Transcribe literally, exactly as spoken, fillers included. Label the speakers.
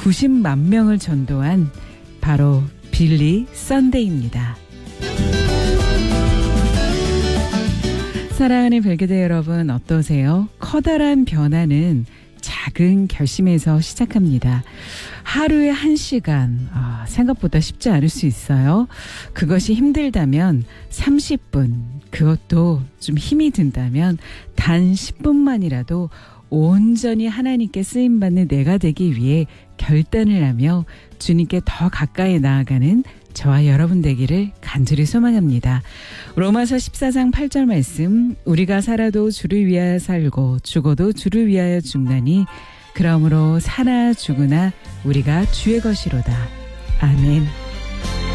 Speaker 1: 구십만 명을 전도한 바로 빌리 선데이입니다. 사랑하는 별기대 여러분, 어떠세요? 커다란 변화는 작은 결심에서 시작합니다. 하루에 한 시간, 아, 생각보다 쉽지 않을 수 있어요. 그것이 힘들다면 삼십 분, 그것도 좀 힘이 든다면 단 십 분만이라도 온전히 하나님께 쓰임받는 내가 되기 위해 결단을 하며 주님께 더 가까이 나아가는 저와 여러분 되기를 간절히 소망합니다. 로마서 십사 장 팔 절 말씀, 우리가 살아도 주를 위하여 살고 죽어도 주를 위하여 죽나니 그러므로 사나 죽으나 우리가 주의 것이로다. 아멘.